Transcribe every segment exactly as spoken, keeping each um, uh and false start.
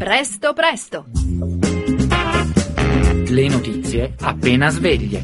Presto presto. Le notizie appena sveglie.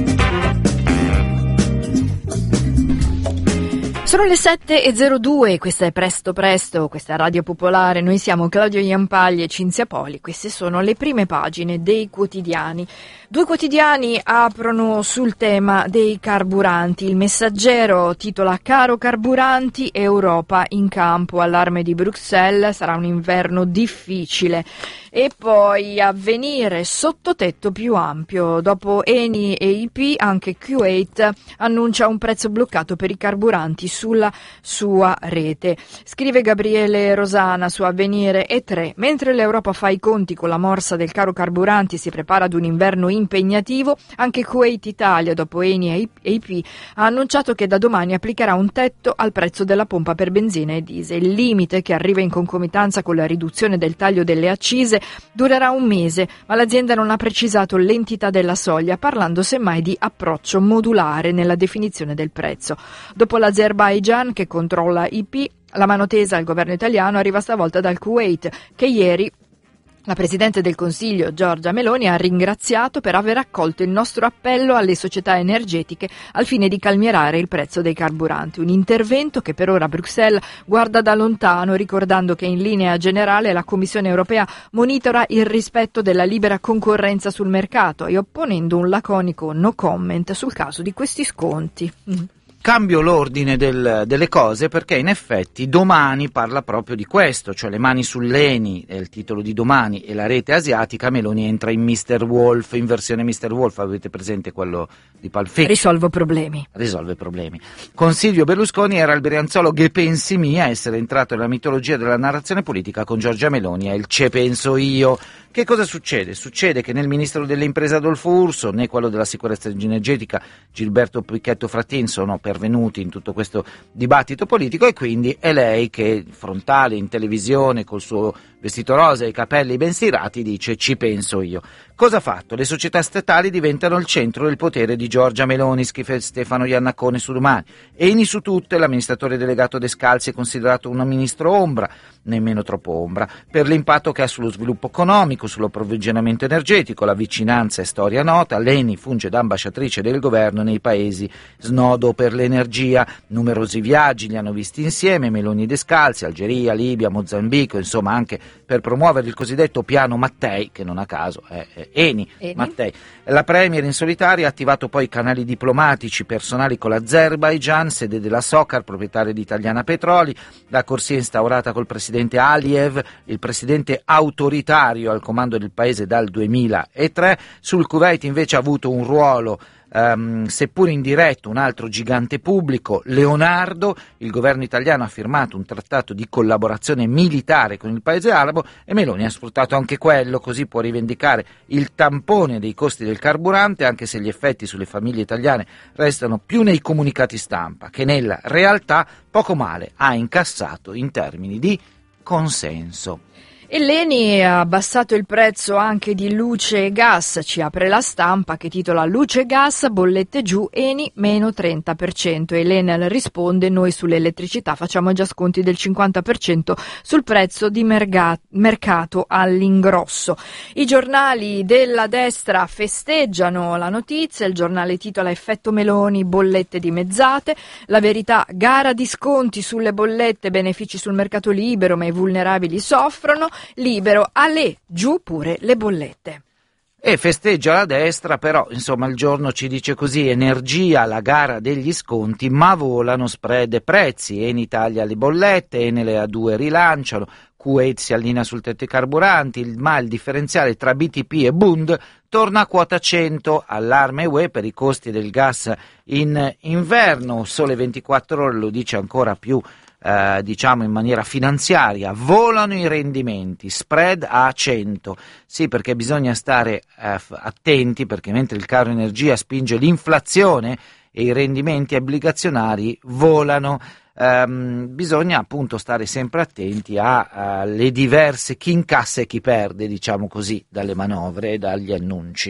Sono le sette e zero due, questa è Presto Presto, questa è Radio Popolare, noi siamo Claudio Iampagli e Cinzia Poli, queste sono le prime pagine dei quotidiani. Due quotidiani aprono sul tema dei carburanti. Il Messaggero titola Caro carburanti, Europa in campo, allarme di Bruxelles, sarà un inverno difficile. E poi Avvenire, sottotetto più ampio. Dopo Eni e I P, anche Kuwait annuncia un prezzo bloccato per i carburanti sulla sua rete. Scrive Gabriele Rosana su Avvenire e tre. Mentre l'Europa fa i conti con la morsa del caro carburanti e si prepara ad un inverno impegnativo, anche Kuwait Italia, dopo Eni e I P, ha annunciato che da domani applicherà un tetto al prezzo della pompa per benzina e diesel. Il limite, che arriva in concomitanza con la riduzione del taglio delle accise, durerà un mese, ma l'azienda non ha precisato l'entità della soglia, parlando semmai di approccio modulare nella definizione del prezzo. Dopo l'Azerbaigian, che controlla I P, la mano tesa al governo italiano arriva stavolta dal Kuwait, che ieri la Presidente del Consiglio, Giorgia Meloni, ha ringraziato per aver accolto il nostro appello alle società energetiche al fine di calmierare il prezzo dei carburanti. Un intervento che per ora Bruxelles guarda da lontano, ricordando che in linea generale la Commissione europea monitora il rispetto della libera concorrenza sul mercato e opponendo un laconico no comment sul caso di questi sconti. Cambio l'ordine del, delle cose perché in effetti domani parla proprio di questo, cioè le mani sull'Eni è il titolo di domani e la rete asiatica. Meloni entra in mister Wolf, in versione mister Wolf, avete presente quello di Pulp Fiction? Risolvo problemi. Risolve problemi. Con Silvio Berlusconi era il Brianzolo che pensi mia a essere entrato nella mitologia della narrazione politica, con Giorgia Meloni è il ce penso io. Che cosa succede? Succede che nel Ministro delle Imprese Adolfo Urso, né quello della Sicurezza Energetica Gilberto Picchetto Fratin sono pervenuti in tutto questo dibattito politico e quindi è lei che, frontale in televisione, col suo vestito rosa e i capelli ben stirati, dice ci penso io. Cosa ha fatto? Le società statali diventano il centro del potere di Giorgia Meloni, scrive Stefano Iannaccone su Domani. Eni su tutte, l'amministratore delegato Descalzi è considerato un ministro ombra, nemmeno troppo ombra, per l'impatto che ha sullo sviluppo economico, sull'approvvigionamento energetico. La vicinanza è storia nota, l'Eni funge da ambasciatrice del governo nei paesi snodo per l'energia, numerosi viaggi li hanno visti insieme, Meloni e Descalzi, Algeria, Libia, Mozambico, insomma anche per promuovere il cosiddetto piano Mattei, che non a caso è, è Eni, Eni Mattei. La Premier in solitaria ha attivato poi canali diplomatici personali con l'Azerbaigian, sede della Socar, proprietaria di Italiana Petroli, la corsia instaurata col presidente Aliyev, il presidente autoritario al comando del paese dal duemilatré. Sul Kuwait invece ha avuto un ruolo Um, seppur indiretto un altro gigante pubblico, Leonardo. Il governo italiano ha firmato un trattato di collaborazione militare con il paese arabo e Meloni ha sfruttato anche quello, così può rivendicare il tampone dei costi del carburante, anche se gli effetti sulle famiglie italiane restano più nei comunicati stampa che nella realtà. Poco male ha incassato in termini di consenso. E l'Eni ha abbassato il prezzo anche di luce e gas, ci apre La Stampa che titola Luce e gas, bollette giù, Eni meno trenta per cento e l'Enel risponde noi sull'elettricità facciamo già sconti del cinquanta per cento sul prezzo di merga- mercato all'ingrosso. I giornali della destra festeggiano la notizia, il giornale titola Effetto Meloni, bollette dimezzate, La Verità, gara di sconti sulle bollette, benefici sul mercato libero ma i vulnerabili soffrono, Libero, ale, giù pure le bollette. E festeggia la destra, però insomma il giorno ci dice così: energia, la gara degli sconti, ma volano spread e prezzi, Eni taglia le bollette, Enel A due rilanciano, Kuwait si allinea sul tetto ai carburanti, ma il differenziale tra B T P e Bund torna a quota cento, allarme U E per i costi del gas in inverno. Sole ventiquattro ore lo dice ancora più Eh, diciamo in maniera finanziaria, volano i rendimenti, spread a cento. Sì, perché bisogna stare eh, attenti, perché mentre il caro energia spinge l'inflazione e i rendimenti obbligazionari volano, ehm, bisogna appunto stare sempre attenti alle diverse chi incassa e chi perde, diciamo così, dalle manovre e dagli annunci.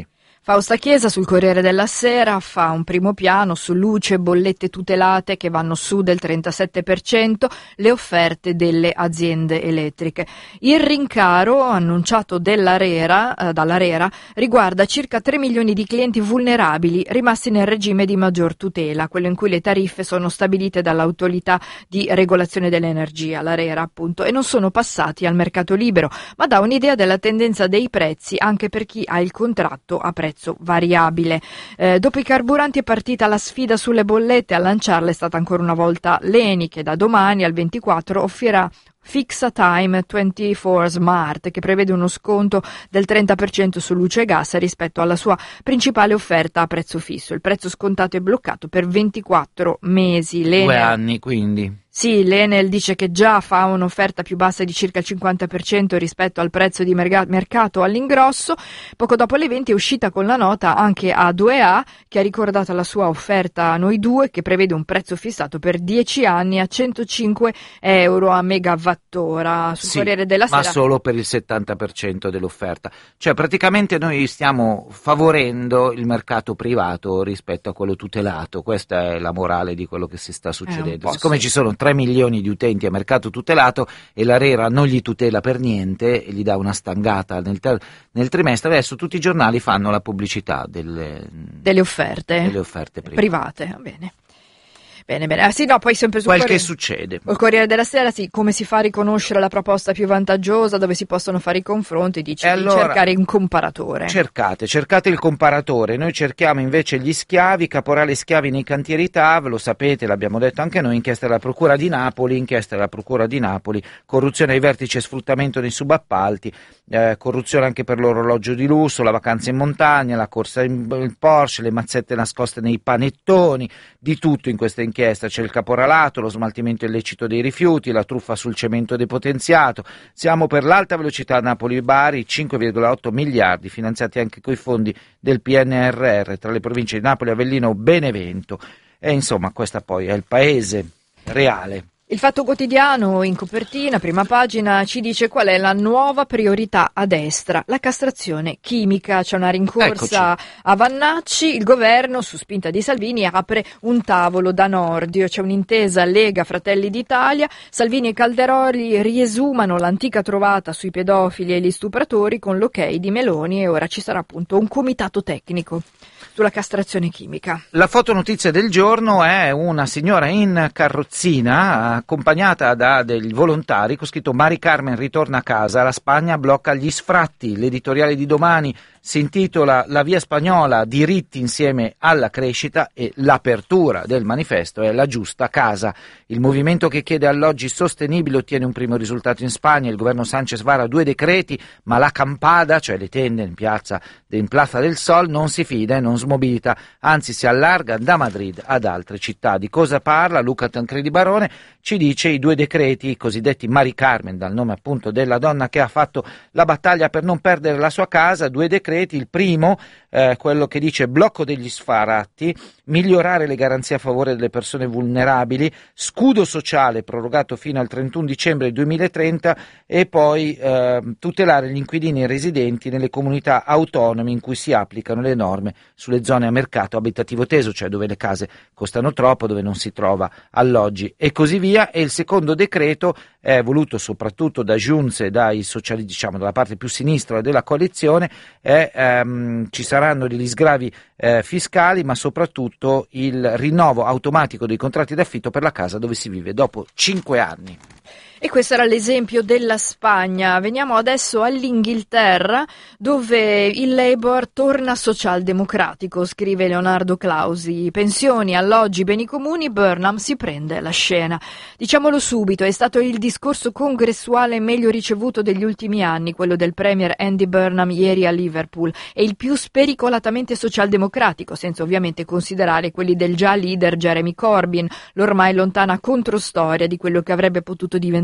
Fausta Chiesa sul Corriere della Sera fa un primo piano su luce e bollette tutelate che vanno su del trentasette per cento, le offerte delle aziende elettriche. Il rincaro annunciato dell'Arera, eh, dall'Arera riguarda circa tre milioni di clienti vulnerabili rimasti nel regime di maggior tutela, quello in cui le tariffe sono stabilite dall'autorità di regolazione dell'energia, l'Arera appunto, e non sono passati al mercato libero, ma dà un'idea della tendenza dei prezzi anche per chi ha il contratto a prezzo variabile. Eh, dopo i carburanti è partita la sfida sulle bollette, a lanciarla è stata ancora una volta l'Eni, che da domani al ventiquattro offrirà Fixa Time ventiquattro Smart, che prevede uno sconto del trenta per cento su luce e gas rispetto alla sua principale offerta a prezzo fisso. Il prezzo scontato è bloccato per ventiquattro mesi. L'Enel... Due anni quindi. Sì, l'Enel dice che già fa un'offerta più bassa di circa il cinquanta per cento rispetto al prezzo di merga- mercato all'ingrosso. Poco dopo le venti è uscita con la nota anche A due A, che ha ricordato la sua offerta a Noi due, che prevede un prezzo fissato per dieci anni a centocinque euro a megawattora. Sul sì, Corriere della Sera. Ma solo per il settanta per cento dell'offerta. Cioè praticamente noi stiamo favorendo il mercato privato rispetto a quello tutelato. Questa è la morale di quello che si sta succedendo. Eh, Siccome sì. ci sono tre milioni di utenti a mercato tutelato e l'Arera non gli tutela per niente e gli dà una stangata nel, ter- nel trimestre, adesso tutti i giornali fanno la pubblicità delle, delle offerte, delle offerte private. private. Va bene. Bene, bene. Ah, sì, no, poi sempre su Quel Corriere... che succede. Il Corriere della Sera, sì, come si fa a riconoscere la proposta più vantaggiosa, dove si possono fare i confronti, dice E di allora, cercare un comparatore. Cercate, cercate il comparatore. Noi cerchiamo invece gli schiavi, caporali schiavi nei cantieri T A V, lo sapete, l'abbiamo detto anche noi, inchiesta della Procura di Napoli, inchiesta della Procura di Napoli, corruzione ai vertici e sfruttamento nei subappalti, eh, corruzione anche per l'orologio di lusso, la vacanza in montagna, la corsa in, in Porsche, le mazzette nascoste nei panettoni, di tutto in questa inchiesta. C'è il caporalato, lo smaltimento illecito dei rifiuti, la truffa sul cemento depotenziato. Siamo per l'alta velocità Napoli-Bari, cinque virgola otto miliardi finanziati anche coi fondi del P N R R tra le province di Napoli, Avellino, Benevento. E insomma, questa poi è il paese reale. Il Fatto Quotidiano in copertina, prima pagina, ci dice qual è la nuova priorità a destra, la castrazione chimica. C'è una rincorsa Eccoci. a Vannacci, il governo, su spinta di Salvini, apre un tavolo da Nordio, c'è un'intesa Lega Fratelli d'Italia, Salvini e Calderoli riesumano l'antica trovata sui pedofili e gli stupratori con l'ok di Meloni e ora ci sarà appunto un comitato tecnico sulla castrazione chimica. La fotonotizia del giorno è una signora in carrozzina accompagnata da dei volontari con scritto Mari Carmen ritorna a casa, la Spagna blocca gli sfratti. L'editoriale di domani si intitola La via spagnola, diritti insieme alla crescita, e l'apertura del manifesto è la giusta casa. Il movimento che chiede alloggi sostenibili ottiene un primo risultato in Spagna, il governo Sanchez vara due decreti, ma la campada, cioè le tende in piazza in Plaza del Sol, non si fida e non smobilita, anzi si allarga da Madrid ad altre città. Di cosa parla Luca Tancredi Barone? Ci dice i due decreti, i cosiddetti Mari Carmen, dal nome appunto della donna che ha fatto la battaglia per non perdere la sua casa, due decreti. Il primo, eh, quello che dice blocco degli sfratti, migliorare le garanzie a favore delle persone vulnerabili, scudo sociale prorogato fino al trentuno dicembre duemilatrenta e poi eh, tutelare gli inquilini residenti nelle comunità autonome in cui si applicano le norme sulle zone a mercato abitativo teso, cioè dove le case costano troppo, dove non si trova alloggi e così via. E il secondo decreto è voluto soprattutto da Junts e dai sociali, diciamo dalla parte più sinistra della coalizione, è, ehm, ci saranno degli sgravi eh, fiscali, ma soprattutto il rinnovo automatico dei contratti d'affitto per la casa dove si vive dopo cinque anni. E questo era l'esempio della Spagna. Veniamo adesso all'Inghilterra, dove il Labour torna socialdemocratico, scrive Leonardo Clausi. Pensioni, alloggi, beni comuni, Burnham si prende la scena. Diciamolo subito, è stato il discorso congressuale meglio ricevuto degli ultimi anni, quello del premier Andy Burnham ieri a Liverpool, e il più spericolatamente socialdemocratico, senza ovviamente considerare quelli del già leader Jeremy Corbyn, l'ormai lontana controstoria di quello che avrebbe potuto diventare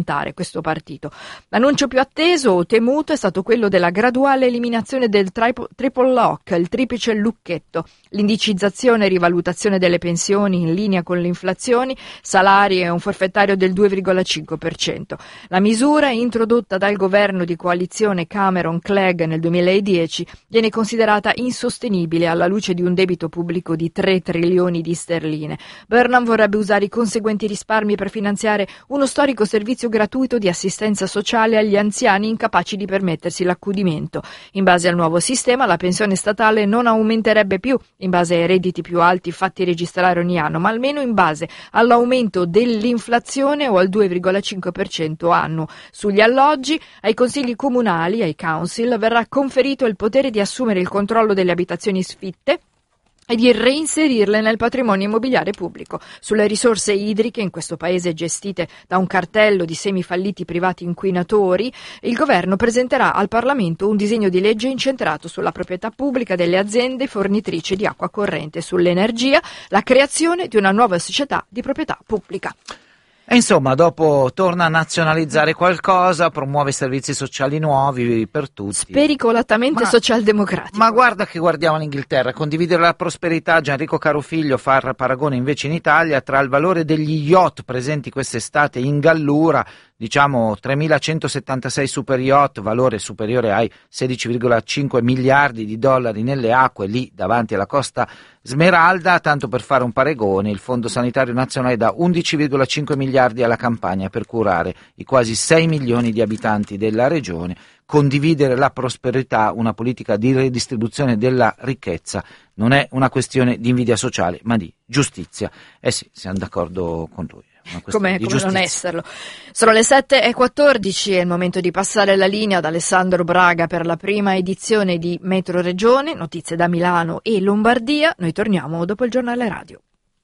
affrontare questo partito. L'annuncio più atteso o temuto è stato quello della graduale eliminazione del triple, triple lock, il triplice lucchetto, l'indicizzazione e rivalutazione delle pensioni in linea con le inflazioni, salari e un forfettario del due virgola cinque per cento. La misura, introdotta dal governo di coalizione Cameron-Clegg nel duemiladieci, viene considerata insostenibile alla luce di un debito pubblico di tre trilioni di sterline. Burnham vorrebbe usare i conseguenti risparmi per finanziare uno storico servizio gratuito di assistenza sociale agli anziani incapaci di permettersi l'accudimento. In base al nuovo sistema, la pensione statale non aumenterebbe più in base ai redditi più alti fatti registrare ogni anno, ma almeno in base all'aumento dell'inflazione o al due virgola cinque per cento annuo. Sugli alloggi, ai consigli comunali, ai council, verrà conferito il potere di assumere il controllo delle abitazioni sfitte e di reinserirle nel patrimonio immobiliare pubblico. Sulle risorse idriche, in questo paese gestite da un cartello di semifalliti privati inquinatori, il governo presenterà al Parlamento un disegno di legge incentrato sulla proprietà pubblica delle aziende fornitrici di acqua corrente, sull'energia, la creazione di una nuova società di proprietà pubblica. E insomma, dopo torna a nazionalizzare qualcosa, promuove servizi sociali nuovi per tutti. Spericolatamente ma, socialdemocratico. Ma guarda che guardiamo l'Inghilterra, condividere la prosperità, Gianrico Carofiglio fa il paragone invece in Italia tra il valore degli yacht presenti quest'estate in Gallura, diciamo tremilacentosettantasei super yacht, valore superiore ai sedici virgola cinque miliardi di dollari nelle acque lì davanti alla Costa Smeralda. Tanto per fare un paragone, il Fondo Sanitario Nazionale dà undici virgola cinque miliardi alla Campania per curare i quasi sei milioni di abitanti della regione. Condividere la prosperità, una politica di redistribuzione della ricchezza, non è una questione di invidia sociale, ma di giustizia. Eh sì, siamo d'accordo con lui. Come, come non esserlo. Sono le sette e quattordici, è il momento di passare la linea ad Alessandro Braga per la prima edizione di Metro Regione, notizie da Milano e Lombardia. Noi torniamo dopo il giornale radio.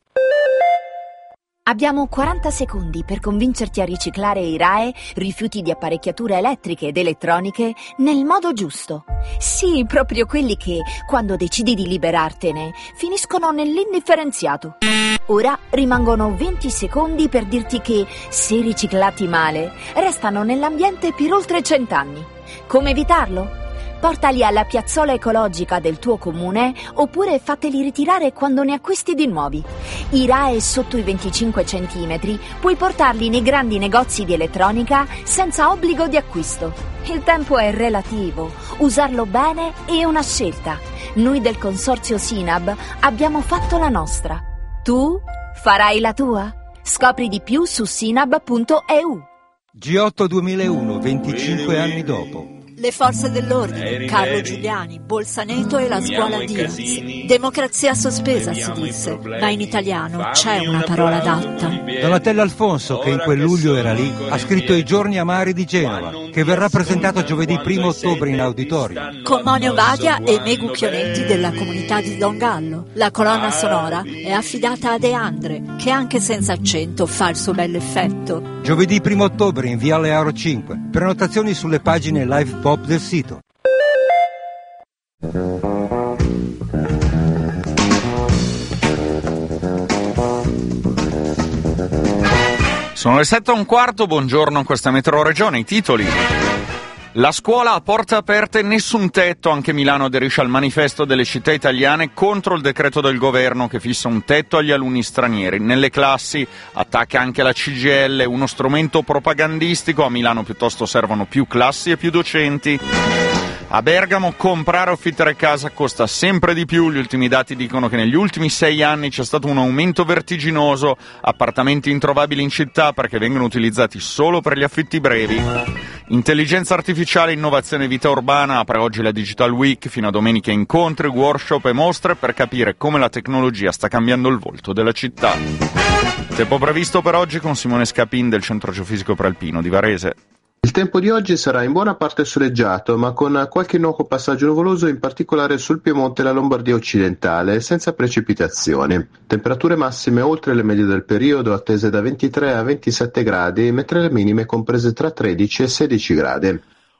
Abbiamo quaranta secondi per convincerti a riciclare i R A E, rifiuti di apparecchiature elettriche ed elettroniche, nel modo giusto. Sì, proprio quelli che, quando decidi di liberartene, finiscono nell'indifferenziato. Ora rimangono venti secondi per dirti che, se riciclati male, restano nell'ambiente per oltre cent'anni. Come evitarlo? Portali alla piazzola ecologica del tuo comune oppure fateli ritirare quando ne acquisti di nuovi. I R A E sotto i venticinque centimetri puoi portarli nei grandi negozi di elettronica senza obbligo di acquisto. Il tempo è relativo, usarlo bene è una scelta. Noi del consorzio Sinab abbiamo fatto la nostra. Tu farai la tua? Scopri di più su sinab punto e u. G otto duemilauno, venticinque anni dopo. Le forze dell'ordine, Carlo Giuliani, Bolzaneto e la scuola Diaz. Democrazia sospesa, si disse, ma in italiano c'è una parola adatta. Donatella Alfonso, che in quel luglio era lì, ha scritto I giorni amari di Genova, che verrà presentato giovedì primo ottobre in auditorio. Con Monio Badia e Megu Chionetti della comunità di Don Gallo. La colonna sonora è affidata a De Andre, che anche senza accento fa il suo bell'effetto. Giovedì primo ottobre in Viale Aro cinque. Prenotazioni sulle pagine Live Pop del sito. Sono le sette e un quarto, buongiorno, questa è Metro Regione, i titoli. La scuola a porte aperte, nessun tetto, anche Milano aderisce al manifesto delle città italiane contro il decreto del governo che fissa un tetto agli alunni stranieri. Nelle classi attacca anche la C G I L, uno strumento propagandistico, a Milano piuttosto servono più classi e più docenti. A Bergamo comprare o affittare casa costa sempre di più, gli ultimi dati dicono che negli ultimi sei anni c'è stato un aumento vertiginoso, appartamenti introvabili in città perché vengono utilizzati solo per gli affitti brevi. Intelligenza artificiale, innovazione e vita urbana, apre oggi la Digital Week, fino a domenica incontri, workshop e mostre per capire come la tecnologia sta cambiando il volto della città. Tempo previsto per oggi con Simone Scapin del Centro Geofisico Prealpino di Varese. Il tempo di oggi sarà in buona parte soleggiato, ma con qualche innocuo passaggio nuvoloso, in particolare sul Piemonte e la Lombardia occidentale, senza precipitazioni. Temperature massime oltre le medie del periodo, attese da ventitré a ventisette gradi, mentre le minime comprese tra tredici e sedici gradi.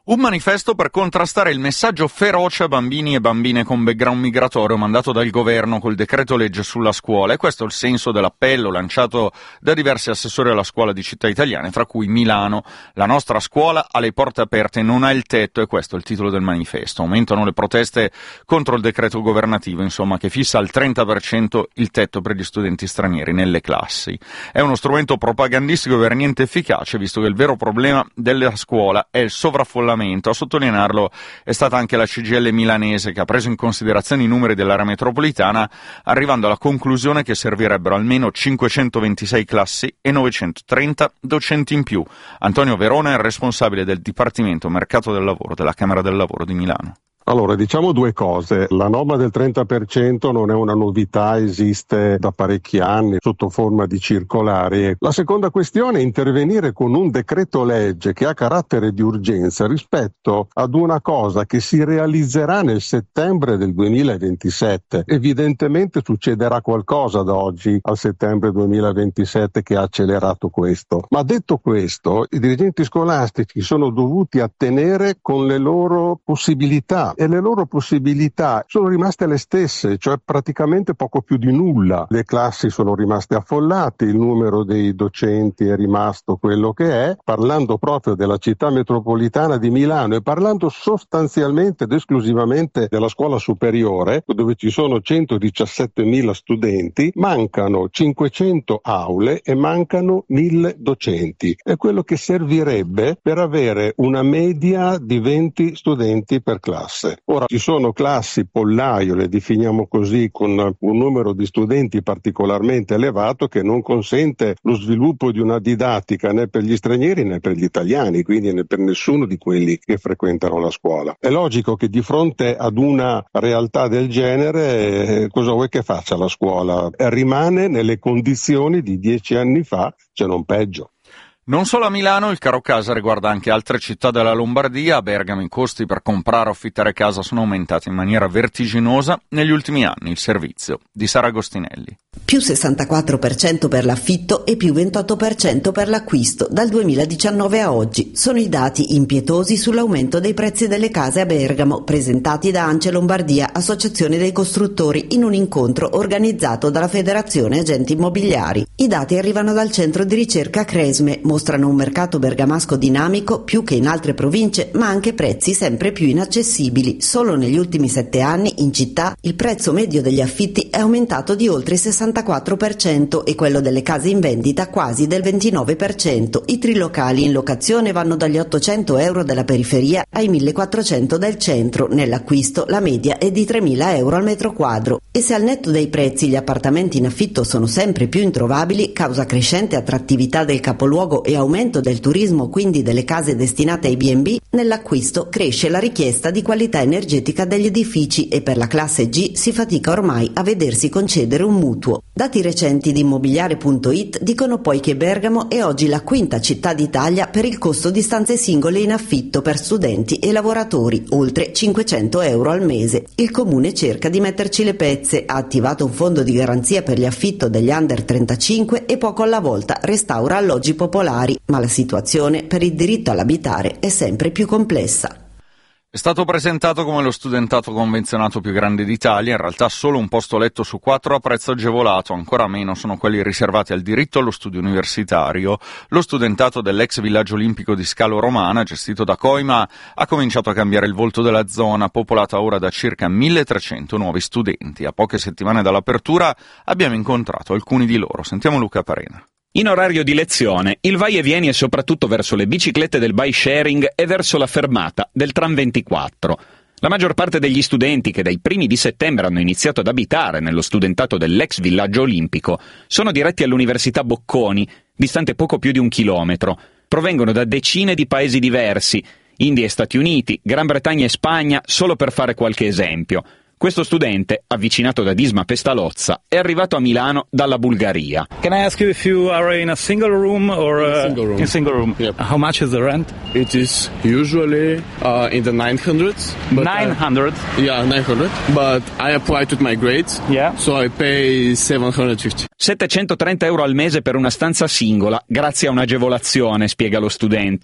Un manifesto per contrastare il messaggio feroce a bambini e bambine con background migratorio mandato dal governo col decreto legge sulla scuola, e questo è il senso dell'appello lanciato da diversi assessori alla scuola di città italiane, tra cui Milano. La nostra scuola ha le porte aperte, non ha il tetto, e questo è il titolo del manifesto. Aumentano le proteste contro il decreto governativo, insomma, che fissa al trenta per cento il tetto per gli studenti stranieri nelle classi. È uno strumento propagandistico per niente efficace, visto che il vero problema della scuola è il sovraffollamento. A sottolinearlo è stata anche la C G I L milanese, che ha preso in considerazione i numeri dell'area metropolitana, arrivando alla conclusione che servirebbero almeno cinquecentoventisei classi e novecentotrenta docenti in più. Antonio Verona è il responsabile del Dipartimento Mercato del Lavoro della Camera del Lavoro di Milano. Allora, diciamo due cose. La norma del trenta per cento non è una novità, esiste da parecchi anni sotto forma di circolari. La seconda questione è intervenire con un decreto legge che ha carattere di urgenza rispetto ad una cosa che si realizzerà nel settembre del duemilaventisette. Evidentemente succederà qualcosa da oggi al settembre duemilaventisette che ha accelerato questo. Ma detto questo, i dirigenti scolastici sono dovuti attenere con le loro possibilità. E le loro possibilità sono rimaste le stesse, cioè praticamente poco più di nulla. Le classi sono rimaste affollate, il numero dei docenti è rimasto quello che è. Parlando proprio della città metropolitana di Milano e parlando sostanzialmente ed esclusivamente della scuola superiore, dove ci sono centodiciassettemila studenti, mancano cinquecento aule e mancano mille docenti. È quello che servirebbe per avere una media di venti studenti per classe. Ora ci sono classi pollaio, le definiamo così, con un numero di studenti particolarmente elevato che non consente lo sviluppo di una didattica né per gli stranieri né per gli italiani, quindi né per nessuno di quelli che frequentano la scuola. È logico che di fronte ad una realtà del genere, eh, cosa vuoi che faccia la scuola? Rimane nelle condizioni di dieci anni fa, se non peggio. Non solo a Milano, il caro casa riguarda anche altre città della Lombardia. A Bergamo i costi per comprare o affittare casa sono aumentati in maniera vertiginosa negli ultimi anni. Il servizio di Sara Agostinelli. Più sessantaquattro per cento per l'affitto e più ventotto per cento per l'acquisto dal duemiladiciannove a oggi. Sono i dati impietosi sull'aumento dei prezzi delle case a Bergamo, presentati da ANCE Lombardia, Associazione dei Costruttori, in un incontro organizzato dalla Federazione Agenti Immobiliari. I dati arrivano dal centro di ricerca Cresme, mostrano un mercato bergamasco dinamico più che in altre province, ma anche prezzi sempre più inaccessibili. Solo negli ultimi sette anni in città il prezzo medio degli affitti è aumentato di oltre il sessantaquattro per cento e quello delle case in vendita quasi del ventinove per cento. I trilocali in locazione vanno dagli ottocento euro della periferia ai millequattrocento del centro. Nell'acquisto la media è di tremila euro al metro quadro. E se al netto dei prezzi gli appartamenti in affitto sono sempre più introvabili, causa crescente attrattività del capoluogo e aumento del turismo, quindi delle case destinate ai bi e bi, nell'acquisto cresce la richiesta di qualità energetica degli edifici e per la classe G si fatica ormai a vedersi concedere un mutuo. Dati recenti di immobiliare punto it dicono poi che Bergamo è oggi la quinta città d'Italia per il costo di stanze singole in affitto per studenti e lavoratori, oltre cinquecento euro al mese. Il comune cerca di metterci le pezze, ha attivato un fondo di garanzia per gli affitto degli under trentacinque e poco alla volta restaura alloggi popolari, ma la situazione per il diritto all'abitare è sempre più complessa. È stato presentato come lo studentato convenzionato più grande d'Italia, in realtà solo un posto letto su quattro a prezzo agevolato, ancora meno sono quelli riservati al diritto allo studio universitario. Lo studentato dell'ex villaggio olimpico di Scalo Romana, gestito da Coima, ha cominciato a cambiare il volto della zona, popolata ora da circa milletrecento nuovi studenti. A poche settimane dall'apertura abbiamo incontrato alcuni di loro. Sentiamo Luca Parena. In orario di lezione, il vai e vieni è soprattutto verso le biciclette del bike sharing e verso la fermata del tram ventiquattro. La maggior parte degli studenti che dai primi di settembre hanno iniziato ad abitare nello studentato dell'ex villaggio olimpico sono diretti all'Università Bocconi, distante poco più di un chilometro. Provengono da decine di paesi diversi, India e Stati Uniti, Gran Bretagna e Spagna, solo per fare qualche esempio. Questo studente, avvicinato da Disma Pestalozza, è arrivato a Milano dalla Bulgaria. Can I ask you if you are in a single room or uh, in a single room? In a single room. Yep. How much is the rent? It is usually uh, in the nine hundreds. nine hundred? I, yeah, nine hundred. But I applied with my grades, yeah. So I pay seven hundred fifty. settecentotrenta euro al mese per una stanza singola, grazie a un'agevolazione, spiega lo studente.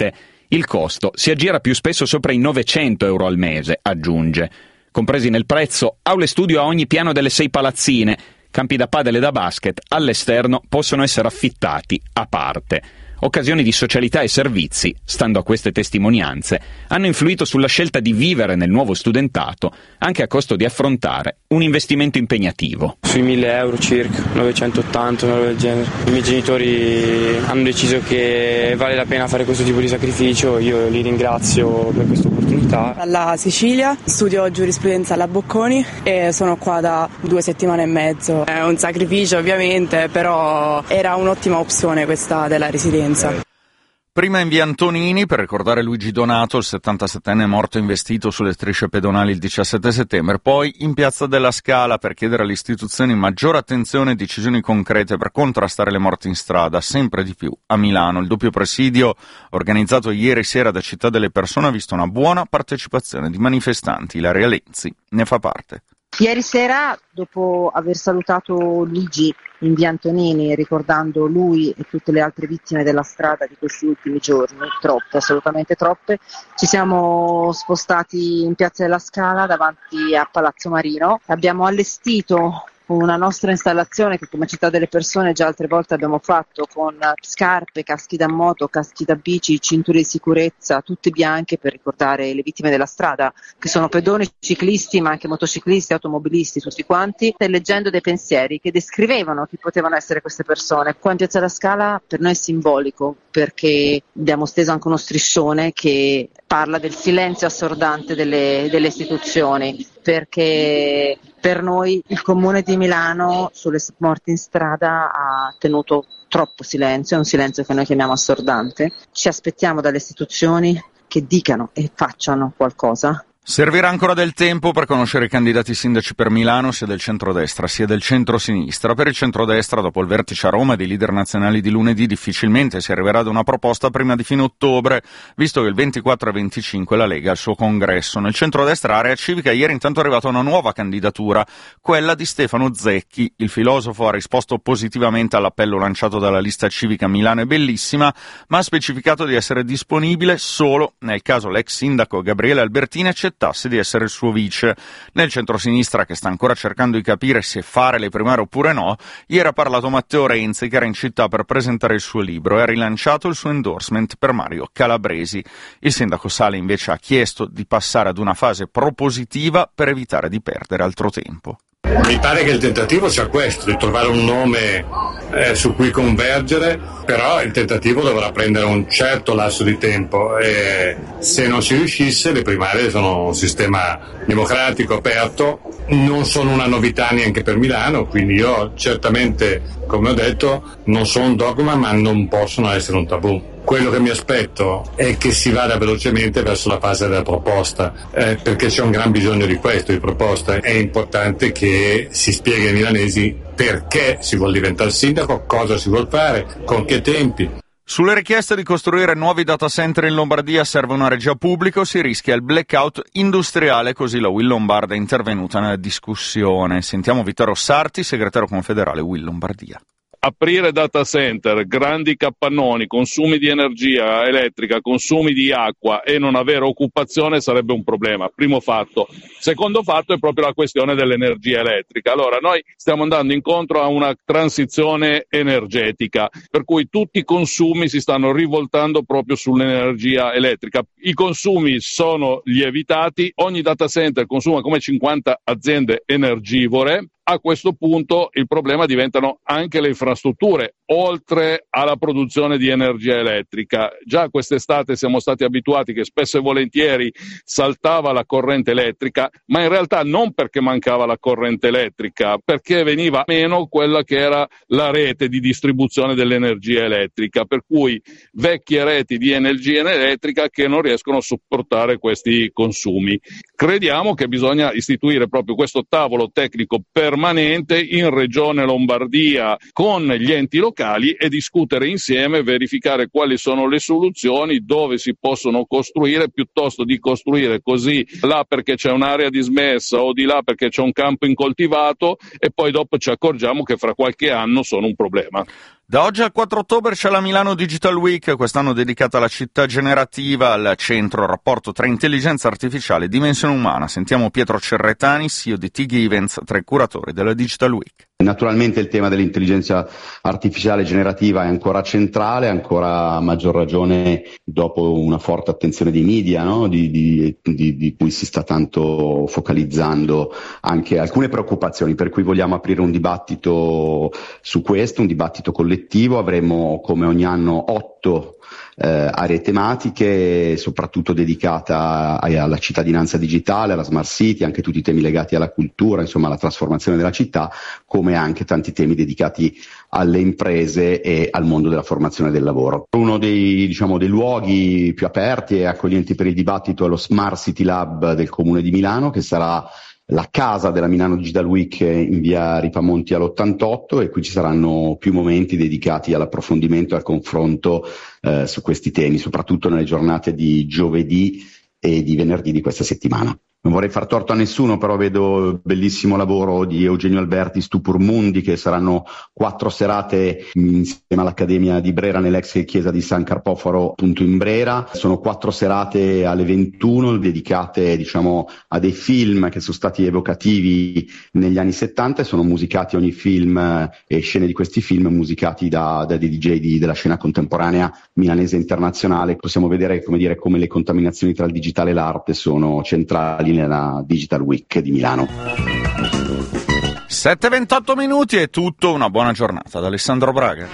Il costo si aggira più spesso sopra i novecento euro al mese, aggiunge. Compresi nel prezzo, aule studio a ogni piano delle sei palazzine, campi da padel e da basket all'esterno possono essere affittati a parte. Occasioni di socialità e servizi, stando a queste testimonianze, hanno influito sulla scelta di vivere nel nuovo studentato, anche a costo di affrontare un investimento impegnativo. Sui mille euro circa, novecentottanta, una roba del genere. I miei genitori hanno deciso che vale la pena fare questo tipo di sacrificio, io li ringrazio per questa opportunità. Alla Sicilia, studio giurisprudenza alla Bocconi e sono qua da due settimane e mezzo. È un sacrificio ovviamente, però era un'ottima opzione questa della residenza. Prima in via Antonini per ricordare Luigi Donato, il settantasettenne morto investito sulle strisce pedonali il diciassette settembre, poi in piazza della Scala per chiedere alle istituzioni maggiore attenzione e decisioni concrete per contrastare le morti in strada, sempre di più a Milano. Il doppio presidio organizzato ieri sera da Città delle Persone ha visto una buona partecipazione di manifestanti. Ilaria Lenzi ne fa parte. Ieri sera, dopo aver salutato Luigi in via Antonini, ricordando lui e tutte le altre vittime della strada di questi ultimi giorni, troppe, assolutamente troppe, ci siamo spostati in piazza della Scala davanti a Palazzo Marino. Abbiamo allestito una nostra installazione che come Città delle Persone già altre volte abbiamo fatto, con scarpe, caschi da moto, caschi da bici, cinture di sicurezza, tutte bianche, per ricordare le vittime della strada, che sono pedoni, ciclisti, ma anche motociclisti, automobilisti, tutti quanti, e leggendo dei pensieri che descrivevano chi potevano essere queste persone. Qua in piazza della Scala per noi è simbolico, perché abbiamo steso anche uno striscione che parla del silenzio assordante delle, delle istituzioni, perché per noi il Comune di Milano sulle morti in strada ha tenuto troppo silenzio, è un silenzio che noi chiamiamo assordante. Ci aspettiamo dalle istituzioni che dicano e facciano qualcosa. Servirà ancora del tempo per conoscere i candidati sindaci per Milano, sia del centrodestra sia del centrosinistra. Per il centrodestra, dopo il vertice a Roma dei leader nazionali di lunedì, difficilmente si arriverà ad una proposta prima di fine ottobre, visto che il ventiquattro e venticinque la Lega ha il suo congresso. Nel centrodestra Area Civica ieri intanto è arrivata una nuova candidatura, quella di Stefano Zecchi. Il filosofo ha risposto positivamente all'appello lanciato dalla lista civica Milano è bellissima, ma ha specificato di essere disponibile solo nel caso l'ex sindaco Gabriele Albertini accettasse di essere il suo vice. Nel centrosinistra, che sta ancora cercando di capire se fare le primarie oppure no, ieri ha parlato Matteo Renzi, che era in città per presentare il suo libro e ha rilanciato il suo endorsement per Mario Calabresi. Il sindaco Sala invece ha chiesto di passare ad una fase propositiva per evitare di perdere altro tempo. Mi pare che il tentativo sia questo, di trovare un nome eh, su cui convergere, però il tentativo dovrà prendere un certo lasso di tempo e se non si riuscisse le primarie sono un sistema democratico aperto, non sono una novità neanche per Milano, quindi io certamente, come ho detto, non sono un dogma ma non possono essere un tabù. Quello che mi aspetto è che si vada velocemente verso la fase della proposta, eh, perché c'è un gran bisogno di questo, di proposta. È importante che si spieghi ai milanesi perché si vuol diventare sindaco, cosa si vuol fare, con che tempi. Sulle richieste di costruire nuovi data center in Lombardia serve una regia pubblica o si rischia il blackout industriale, così la Will Lombarda è intervenuta nella discussione. Sentiamo Vittorio Sarti, segretario confederale Will Lombardia. Aprire data center, grandi capannoni, consumi di energia elettrica, consumi di acqua e non avere occupazione sarebbe un problema. Primo fatto. Secondo fatto è proprio la questione dell'energia elettrica. Allora, noi stiamo andando incontro a una transizione energetica, per cui tutti i consumi si stanno rivoltando proprio sull'energia elettrica. I consumi sono lievitati, ogni data center consuma come cinquanta aziende energivore. A questo punto il problema diventano anche le infrastrutture, oltre alla produzione di energia elettrica. Già quest'estate siamo stati abituati che spesso e volentieri saltava la corrente elettrica, ma in realtà non perché mancava la corrente elettrica, perché veniva meno quella che era la rete di distribuzione dell'energia elettrica, per cui vecchie reti di energia elettrica che non riescono a sopportare questi consumi. Crediamo che bisogna istituire proprio questo tavolo tecnico permanente in Regione Lombardia con gli enti locali e discutere insieme, verificare quali sono le soluzioni, dove si possono costruire, piuttosto di costruire così là perché c'è un'area dismessa o di là perché c'è un campo incoltivato e poi dopo ci accorgiamo che fra qualche anno sono un problema. Da oggi al quattro ottobre c'è la Milano Digital Week, quest'anno dedicata alla città generativa, al centro rapporto tra intelligenza artificiale e dimensione umana. Sentiamo Pietro Cerretani, C E O di T G Events, tra i curatori della Digital Week. Naturalmente il tema dell'intelligenza artificiale generativa è ancora centrale, ancora a maggior ragione dopo una forte attenzione dei media, no? di, di, di, di cui si sta tanto focalizzando anche alcune preoccupazioni, per cui vogliamo aprire un dibattito su questo, un dibattito collettivo. Avremo come ogni anno otto eh, aree tematiche, soprattutto dedicata a, alla cittadinanza digitale, alla smart city, anche tutti i temi legati alla cultura, insomma alla trasformazione della città, come anche tanti temi dedicati alle imprese e al mondo della formazione del lavoro. Uno dei, diciamo, dei luoghi più aperti e accoglienti per il dibattito è lo Smart City Lab del Comune di Milano, che sarà la casa della Milano Digital Week in via Ripamonti all'ottantotto, e qui ci saranno più momenti dedicati all'approfondimento e al confronto eh, su questi temi, soprattutto nelle giornate di giovedì e di venerdì di questa settimana. Non vorrei far torto a nessuno, però vedo il bellissimo lavoro di Eugenio Alberti, Stupor Mundi, che saranno quattro serate insieme all'Accademia di Brera nell'ex chiesa di San Carpoforo, appunto in Brera. Sono quattro serate alle ventuno dedicate, diciamo, a dei film che sono stati evocativi negli anni settanta e sono musicati ogni film e scene di questi film musicati da, da dei D J di, della scena contemporanea milanese e internazionale. Possiamo vedere, come dire, come le contaminazioni tra il digitale e l'arte sono centrali nella Digital Week di Milano. sette e ventotto minuti è tutto, una buona giornata da Alessandro Braga.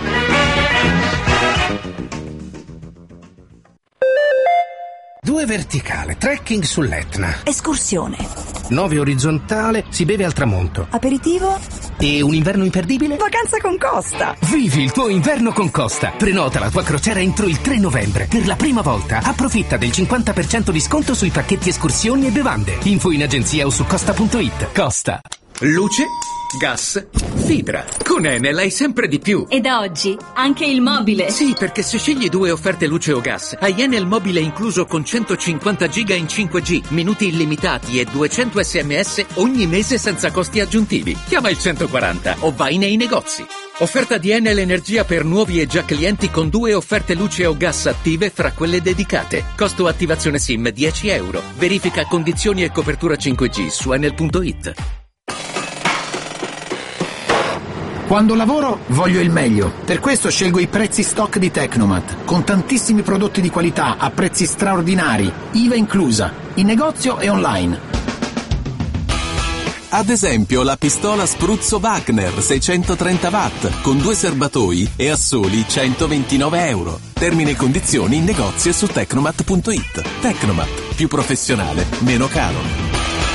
Due verticale, trekking sull'Etna. Escursione. Nove orizzontale, si beve al tramonto. Aperitivo. E un inverno imperdibile? Vacanza con Costa. Vivi il tuo inverno con Costa. Prenota la tua crociera entro il tre novembre. Per la prima volta approfitta del cinquanta per cento di sconto sui pacchetti escursioni e bevande. Info in agenzia o su costa punto it. Costa. Luce, gas, fibra. Con Enel hai sempre di più. E da oggi anche il mobile. Sì, perché se scegli due offerte luce o gas, hai Enel mobile incluso con centocinquanta giga in cinque G, minuti illimitati e duecento sms ogni mese senza costi aggiuntivi. Chiama il centoquaranta o vai nei negozi. Offerta di Enel Energia per nuovi e già clienti con due offerte luce o gas attive fra quelle dedicate. Costo attivazione SIM dieci euro. Verifica condizioni e copertura cinque G su enel punto it. Quando lavoro voglio il meglio, per questo scelgo i prezzi stock di Tecnomat, con tantissimi prodotti di qualità a prezzi straordinari, I V A inclusa, in negozio e online. Ad esempio la pistola Spruzzo Wagner seicentotrenta watt con due serbatoi e a soli centoventinove euro. Termini e condizioni in negozio e su tecnomat punto it. Tecnomat, più professionale, meno caro.